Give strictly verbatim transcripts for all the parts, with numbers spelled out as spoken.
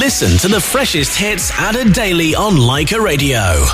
Listen to the freshest hits added daily on Leica Radio.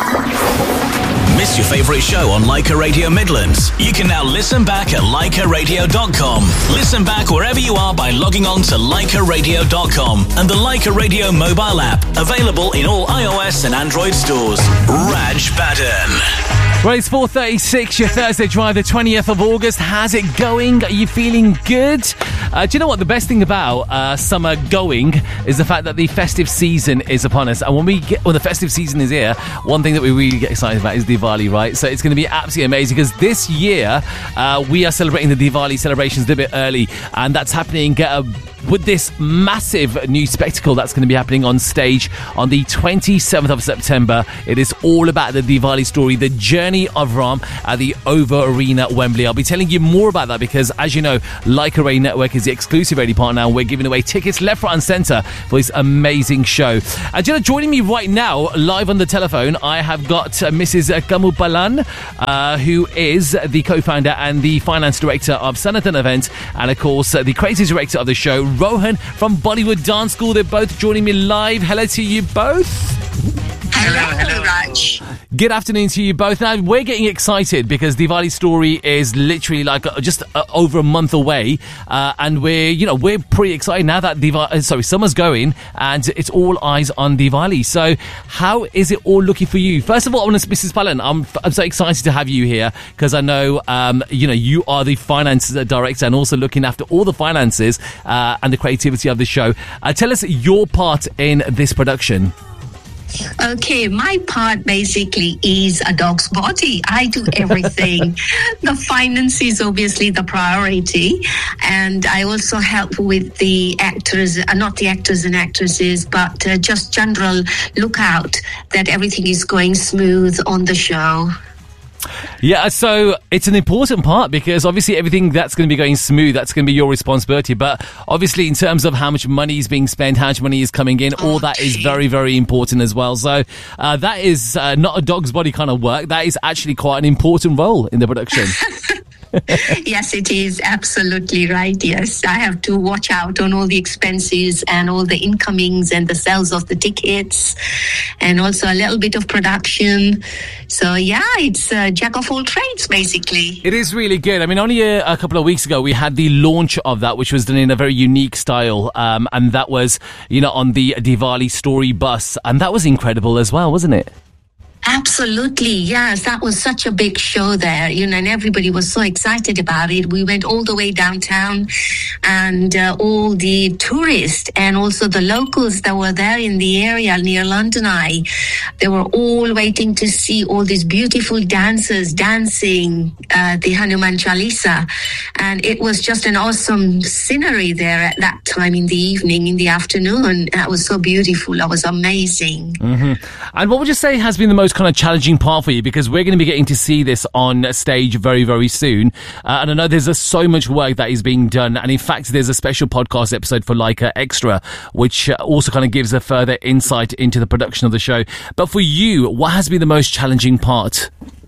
Miss your favourite show on Leica Radio Midlands? You can now listen back at leica radio dot com. Listen back wherever you are by logging on to leica radio dot com and the Leica Radio mobile app, available in all iOS and Android stores. Raj Baden. Well, it's four thirty-six, your Thursday drive, the twentieth of August. How's it going? Are you feeling good? Uh, do you know what? The best thing about uh, summer going is the fact that the festive season is upon us. And when we get, when the festive season is here, one thing that we really get excited about is Diwali, right? So it's going to be absolutely amazing because this year uh, we are celebrating the Diwali celebrations a bit early, and that's happening uh, with this massive new spectacle that's going to be happening on stage on the twenty-seventh of September. It is all about the Diwali story, the journey of Ram at the Over Arena, Wembley. I'll be telling you more about that because, as you know, Leica Radio Network is the exclusive radio partner, and we're giving away tickets left, right and centre for this amazing show. And you know, joining me right now, live on the telephone, I have got uh, Missus Kamu Palan, uh, who is the co-founder and the finance director of Sanatan Events, and of course, uh, the creative director of the show, Rohan from Bollywood Dance School. They're both joining me live. Hello to you both. Hello, hello, Raj. Good afternoon to you both. Now, we're getting excited because Diwali story is literally like uh, just uh, over a month away, uh, and we're, you know, we're pretty excited now that Diwali, uh, sorry, summer's going, and it's all eyes on Diwali. So, how is it all looking for you? First of all, I want to, Missus Palan, I'm I'm so excited to have you here because I know, um, you know, you are the finance director and also looking after all the finances uh, and the creativity of the show. Uh, tell us your part in this production. Okay, my part basically is a dog's body. I do everything. The finance is obviously the priority, and I also help with the actors, uh, not the actors and actresses, but uh, just general look out that everything is going smooth on the show. Yeah, so it's an important part because obviously everything that's going to be going smooth, that's going to be your responsibility. But obviously in terms of how much money is being spent, how much money is coming in, all that is very, very important as well. So uh, that is uh, not a dog's body kind of work. That is actually quite an important role in the production. Yes, it is absolutely right. Yes, I have to watch out on all the expenses and all the incomings and the sales of the tickets, and also a little bit of production. So yeah, it's a jack of all trades basically. It is really good. I mean, only a, a couple of weeks ago we had the launch of that, which was done in a very unique style, um, and that was, you know, on the Diwali story bus, and that was incredible as well, wasn't it? Absolutely, yes. That was such a big show there, you know, and everybody was so excited about it. We went all the way downtown, and uh, all the tourists and also the locals that were there in the area near London Eye, they were all waiting to see all these beautiful dancers dancing uh, the Hanuman Chalisa. And it was just an awesome scenery there at that time in the evening, in the afternoon. That was so beautiful. That was amazing. Mm-hmm. And what would you say has been the most kind of challenging part for you, because we're going to be getting to see this on stage very, very soon, uh, and I know there's uh, so much work that is being done, and in fact there's a special podcast episode for Leica Extra which uh, also kind of gives a further insight into the production of the show. But for you, what has been the most challenging part?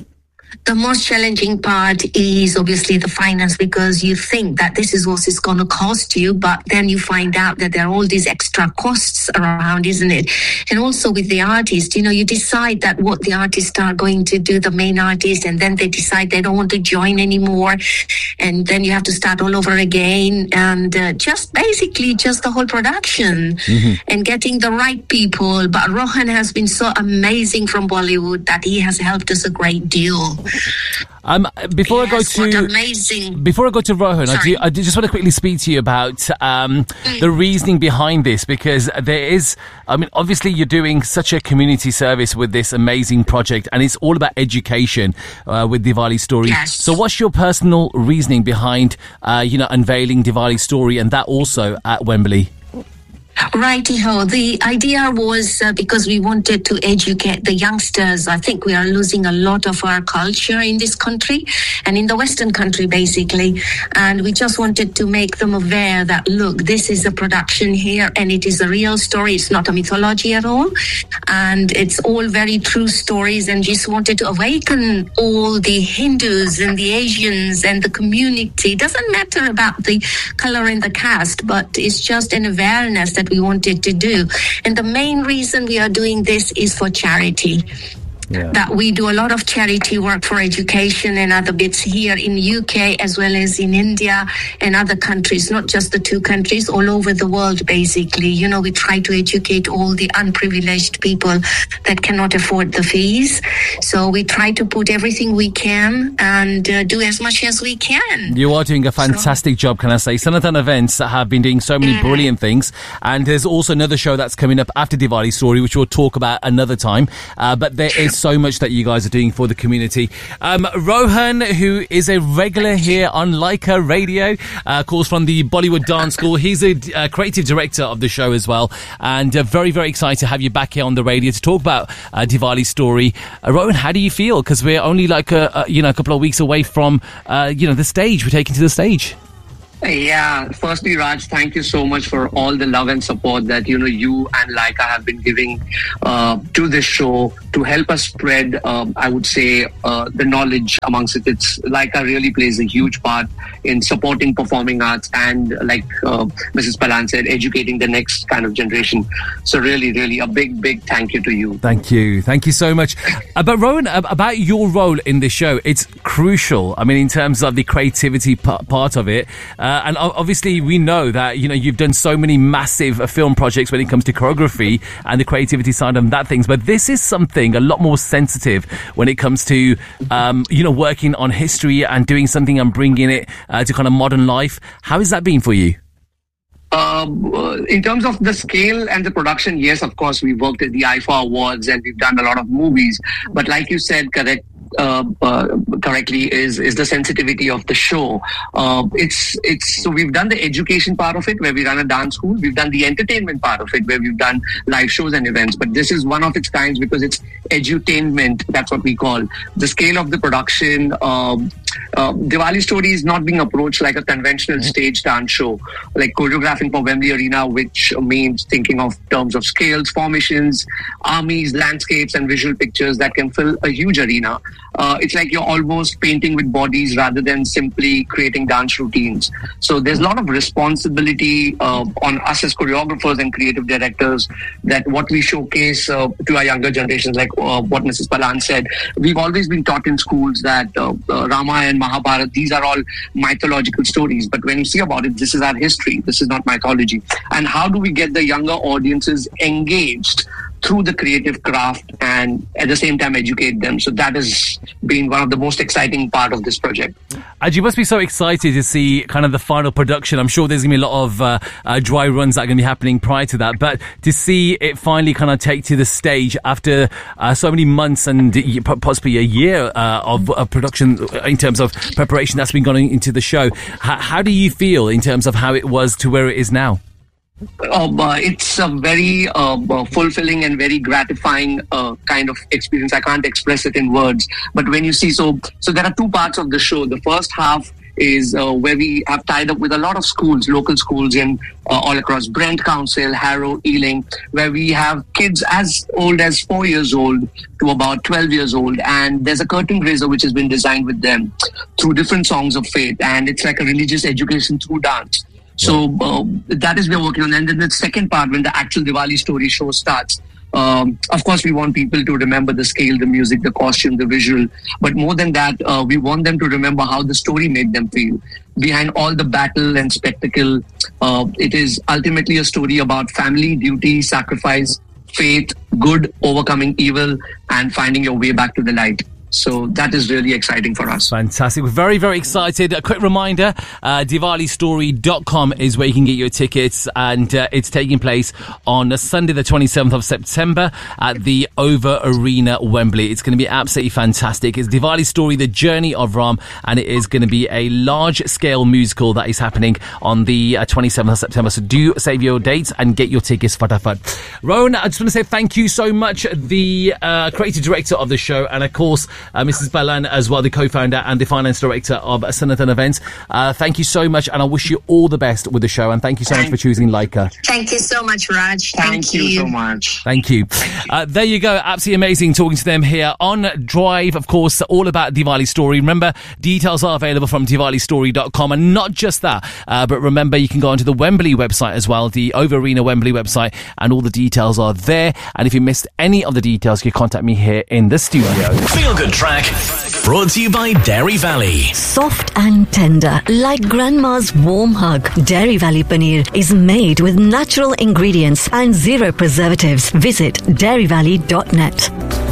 The most challenging part is obviously the finance, because you think that this is what it's going to cost you, but then you find out that there are all these extra costs around, isn't it? And also with the artist, you know, you decide that what the artists are going to do, the main artist, and then they decide they don't want to join anymore. And then you have to start all over again. And uh, just basically just the whole production mm-hmm. and getting the right people. But Rohan has been so amazing from Bollywood that he has helped us a great deal. Um, before yes, I go to what amazing. before I go to Rohan, I, do, I just want to quickly speak to you about um, mm. the reasoning behind this, because there is, I mean, obviously you're doing such a community service with this amazing project, and it's all about education uh, with Diwali Story. Yes. So, what's your personal reasoning behind, uh, you know, unveiling Diwali Story, and that also at Wembley? Righty-ho. The idea was uh, because we wanted to educate the youngsters. I think we are losing a lot of our culture in this country and in the Western country, basically. And we just wanted to make them aware that, look, this is a production here and it is a real story. It's not a mythology at all. And it's all very true stories, and just wanted to awaken all the Hindus and the Asians and the community. It doesn't matter about the color and the caste, but it's just an awareness that we wanted to do. And the main reason we are doing this is for charity. Yeah. That we do a lot of charity work for education and other bits here in U K as well as in India and other countries, not just the two countries, all over the world basically. You know, we try to educate all the unprivileged people that cannot afford the fees. So we try to put everything we can and uh, do as much as we can. You are doing a fantastic so, job, can I say. Sanathan Events have been doing so many yeah. brilliant things, and there's also another show that's coming up after Diwali Story, which we'll talk about another time, uh, but there is so much that you guys are doing for the community. Um, Rohan, who is a regular here on Leica Radio, uh, calls from the Bollywood Dance School. He's a uh, creative director of the show as well, and uh, very, very excited to have you back here on the radio to talk about uh, Diwali Story. Uh, Rohan, how do you feel? Because we're only like a, a you know a couple of weeks away from uh, you know the stage. We're taking to the stage. Yeah, firstly, Raj, thank you so much for all the love and support that, you know, you and Leica have been giving uh, to this show to help us spread, um, I would say, uh, the knowledge amongst it. It's Leica really plays a huge part in supporting performing arts and, like uh, Missus Palan said, educating the next kind of generation. So really, really a big, big thank you to you. Thank you. Thank you so much. Uh, but Rohan, uh, about your role in this show, it's crucial. I mean, in terms of the creativity p- part of it, uh, Uh, and obviously we know that, you know, you've done so many massive uh, film projects when it comes to choreography and the creativity side of that things. But this is something a lot more sensitive when it comes to, um, you know, working on history and doing something and bringing it uh, to kind of modern life. How has that been for you? Um, in terms of the scale and the production, yes, of course, we've worked at the I F A Awards and we've done a lot of movies. But like you said, correct. Uh, uh, correctly is is the sensitivity of the show. Uh, it's it's so we've done the education part of it where we run a dance school. We've done the entertainment part of it where we've done live shows and events. But this is one of its kinds because it's edutainment. That's what we call the scale of the production. Um, uh, Diwali Story is not being approached like a conventional stage dance show, like choreographing for Wembley Arena, which means thinking of terms of scales, formations, armies, landscapes, and visual pictures that can fill a huge arena. Uh, it's like you're almost painting with bodies rather than simply creating dance routines. So there's a lot of responsibility uh, on us as choreographers and creative directors that what we showcase uh, to our younger generations, like uh, what Missus Palan said. We've always been taught in schools that uh, uh, Ramayana and Mahabharata, these are all mythological stories. But when you see about it, this is our history. This is not mythology. And how do we get the younger audiences engaged through the creative craft and at the same time educate them? So that has been one of the most exciting part of this project. And you must be so excited to see kind of the final production. I'm sure there's going to be a lot of uh, uh, dry runs that are going to be happening prior to that. But to see it finally kind of take to the stage after uh, so many months and possibly a year uh, of, of production in terms of preparation that's been going into the show. H- how do you feel in terms of how it was to where it is now? Um, uh, it's a very uh, uh, fulfilling and very gratifying uh, kind of experience. I can't express it in words. But when you see, so so there are two parts of the show. The first half is uh, where we have tied up with a lot of schools, local schools in uh, all across Brent Council, Harrow, Ealing, where we have kids as old as four years old to about twelve years old. And there's a curtain raiser which has been designed with them through different songs of faith. And it's like a religious education through dance. So uh, that is we're working on. And then the second part, when the actual Diwali Story show starts, um, of course, we want people to remember the scale, the music, the costume, the visual. But more than that, uh, we want them to remember how the story made them feel. Behind all the battle and spectacle, uh, it is ultimately a story about family, duty, sacrifice, faith, good, overcoming evil, and finding your way back to the light. So that is really exciting for us. Fantastic. We're very, very excited. A quick reminder, uh, Diwali Story dot com is where you can get your tickets, and uh, it's taking place on Sunday the twenty-seventh of September at the Over Arena, Wembley. It's going to be absolutely fantastic. It's Diwali Story, The Journey of Ram, and it is going to be a large-scale musical that is happening on the uh, twenty-seventh of September. So do save your dates and get your tickets fatafat. Rohan, I just want to say thank you so much, the uh, creative director of the show, and of course, uh, Missus Balan as well, the co-founder and the finance director of Sanatan Events. Uh, thank you so much, and I wish you all the best with the show, and thank you so thank much for choosing Leica. Thank you so much, Raj. Thank, thank you. you so much. Thank you. Uh, there you go. Absolutely amazing talking to them here on Drive. Of course, all about Diwali Story. Remember, details are available from diwali story dot com, and not just that, uh, but remember, you can go onto the Wembley website as well, the Over Arena Wembley website, and all the details are there. And if you missed any of the details, you can contact me here in the studio. Feel Good Track, brought to you by Dairy Valley. Soft and tender, like Grandma's warm hug. Dairy Valley Paneer is made with natural ingredients and zero preservatives. Visit dairy valley dot net.